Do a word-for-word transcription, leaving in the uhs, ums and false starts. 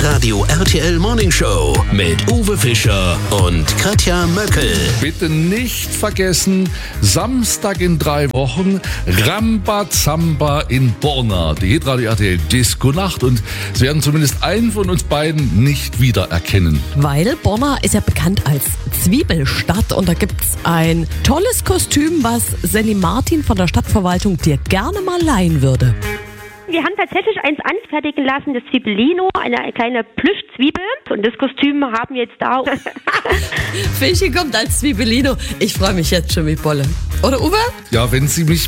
Hitradio R T L Morning Show mit Uwe Fischer und Katja Möckel. Bitte nicht vergessen, Samstag in drei Wochen, Rambazamba in Borna, die Hitradio R T L Disco-Nacht, und Sie werden zumindest einen von uns beiden nicht wiedererkennen. Weil Borna ist ja bekannt als Zwiebelstadt und da gibt's ein tolles Kostüm, was Sally Martin von der Stadtverwaltung dir gerne mal leihen würde. Wir haben tatsächlich eins anfertigen lassen, das Zwiebelino, eine kleine Plüschzwiebel. Und das Kostüm haben wir jetzt da. Fischi kommt als Zwiebelino. Ich freue mich jetzt schon wie Bolle. Oder Uwe? Ja, wenn Sie mich